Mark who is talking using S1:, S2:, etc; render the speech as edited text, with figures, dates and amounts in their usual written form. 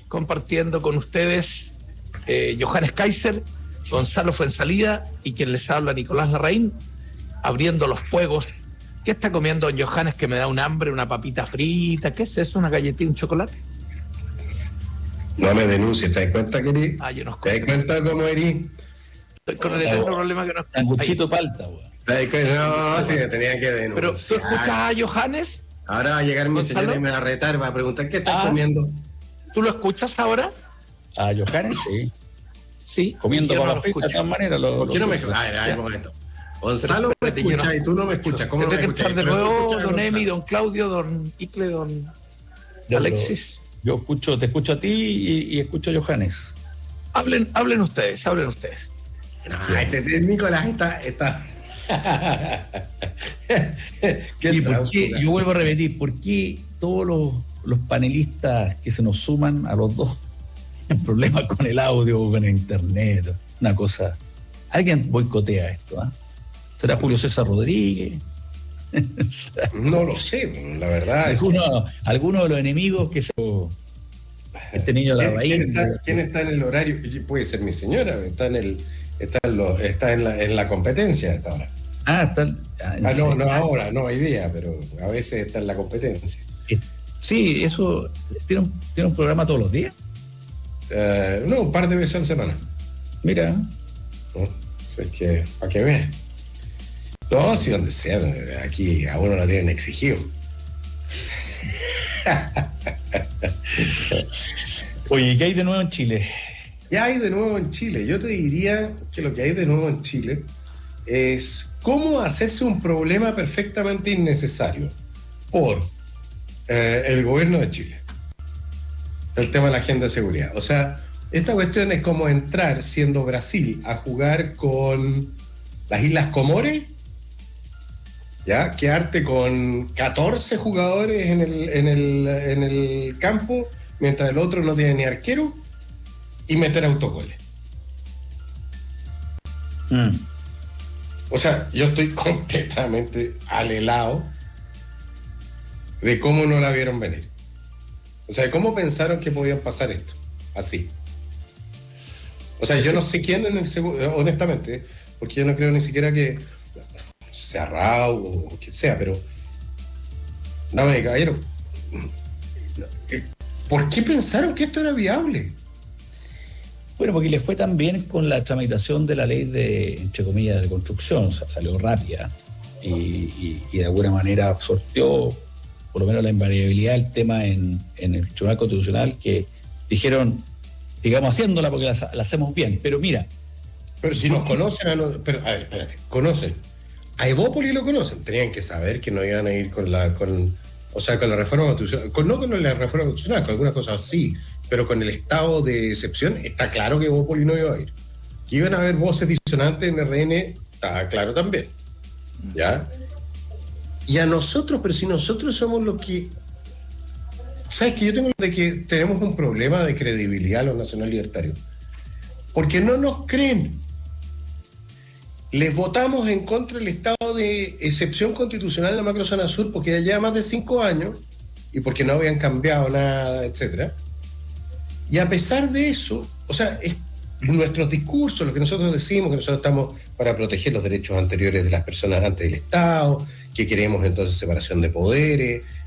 S1: compartiendo con ustedes Johannes Kaiser, Gonzalo Fuenzalida y quien les habla, Nicolás Larraín, abriendo los fuegos. ¿Qué está comiendo don Johannes que me da un hambre? ¿Una papita frita? ¿Qué es eso? ¿Una galletita, un chocolate?
S2: No me denuncies, ¿te das cuenta que eres?
S1: Yo no
S2: ¿Te das cuenta cómo eres?
S1: Estoy con el eterno problema que no escucho.
S3: Sanguchito palta, weón.
S2: No, sí, me tenía que denunciar.
S1: Pero ¿tú escuchas a Johannes?
S2: Ahora va a llegar mi
S1: ¿Gonzalo?
S2: señora y me va a retar, va a preguntar qué estás comiendo.
S1: ¿Tú lo escuchas ahora?
S3: A Johannes, sí.
S1: Sí.
S3: Comiendo
S1: Yo
S3: papas
S1: lo
S3: fritas de
S1: escucho.
S3: todas maneras.
S2: ¿Por qué no me escuchas? A ver, un momento. Gonzalo me escucha y tú no me escuchas. ¿Cómo no me
S1: Tendré que
S2: escuchas?
S1: estar de
S2: Pero tú
S1: nuevo,
S2: escuchas a
S1: don
S2: Gonzalo.
S1: Emi, don Claudio, don Icle, don
S3: Yo,
S1: Alexis.
S3: Yo te escucho a ti y escucho a Johannes.
S1: Hablen ustedes.
S2: No, Nicolás está...
S3: ¿Y por qué? Yo vuelvo a repetir, ¿por qué todos los panelistas que se nos suman a los dos en problemas con el audio, con el internet, una cosa? Alguien boicotea esto, ¿eh? ¿Será Julio César Rodríguez?
S2: No lo sé, la verdad.
S3: Alguno de los enemigos que este niño de la raíz.
S2: ¿Quién está en el horario? Puede ser mi señora, está en la competencia a esta hora. No ahora, no hoy día, pero a veces está en la competencia.
S3: Sí, eso tiene un programa todos los días.
S2: No, un par de veces a la semana.
S3: Mira.
S2: ¿No? Es que, para que vean. No, si donde sea, aquí a uno lo tienen exigido.
S3: Oye, ¿qué hay de nuevo en Chile?
S2: ¿Qué hay de nuevo en Chile? Yo te diría que lo que hay de nuevo en Chile es cómo hacerse un problema perfectamente innecesario por el gobierno de Chile. El tema de la agenda de seguridad. O sea, esta cuestión es como entrar, siendo Brasil, a jugar con las Islas Comores, ¿ya? Quedarte con 14 jugadores en el campo, mientras el otro no tiene ni arquero, y meter autogoles. O sea, yo estoy completamente alelado de cómo no la vieron venir. O sea, cómo pensaron que podían pasar esto, así. O sea, yo no sé quién en el segundo, honestamente, porque yo no creo ni siquiera que sea Raúl o quien sea, pero dame, caballero, ¿por qué pensaron que esto era viable?
S3: Bueno, porque le fue tan bien con la tramitación de la ley de, entre comillas, de construcción, o sea, salió rápida y de alguna manera sorteó por lo menos la invariabilidad del tema en el Tribunal Constitucional, que dijeron, sigamos haciéndola porque la hacemos bien. Pero mira...
S2: Pero si nos conocen a ver, espérate, conocen. A Evópoli lo conocen. Tenían que saber que no iban a ir con la reforma constitucional. No con la reforma constitucional, con algunas cosas así, pero con el estado de excepción, está claro que Evópoli no iba a ir. Que iban a haber voces disonantes en RN, está claro también. ¿Ya? Y a nosotros, pero si nosotros somos los que... ¿Sabes que yo tengo de que tenemos un problema de credibilidad a los nacional libertarios? Porque no nos creen. Les votamos en contra del estado de excepción constitucional en la macrozona sur porque ya lleva más de 5 años y porque no habían cambiado nada, etcétera. Y a pesar de eso, o sea, nuestros discursos, lo que nosotros decimos, que nosotros estamos para proteger los derechos anteriores de las personas antes del Estado, que queremos entonces separación de poderes,